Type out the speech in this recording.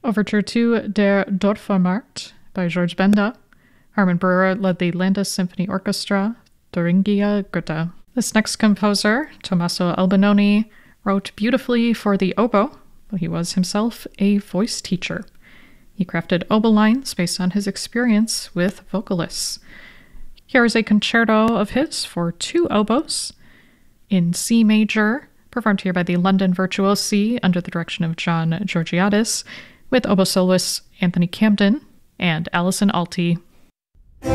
Overture to Der Dorfmarkt by George Benda. Hermann Breuer led the Landis Symphony Orchestra, Thuringia Goethe. This next composer, Tommaso Albinoni, wrote beautifully for the oboe, but he was himself a voice teacher. He crafted oboe lines based on his experience with vocalists. Here is a concerto of his for 2 oboes in C major, performed here by the London Virtuosi under the direction of John Georgiadis, with oboe soloists Anthony Camden and Alison Alty.